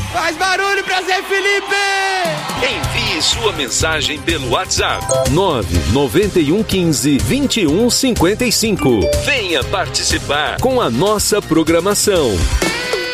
Faz barulho pra Zé Felipe! Envie sua mensagem pelo WhatsApp 99115-2155. Venha participar com a nossa programação.